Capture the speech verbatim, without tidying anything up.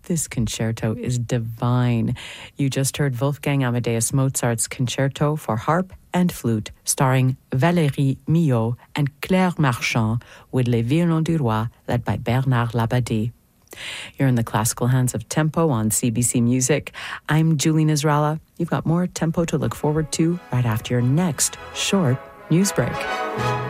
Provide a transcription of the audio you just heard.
This concerto is divine. You just heard Wolfgang Amadeus Mozart's Concerto for Harp and Flute, starring Valérie Millot and Claire Marchand, with Les Violons du Roi, led by Bernard Labadie. You're in the classical hands of Tempo on C B C Music. I'm Julie Nisralla. You've got more Tempo to look forward to right after your next short news break.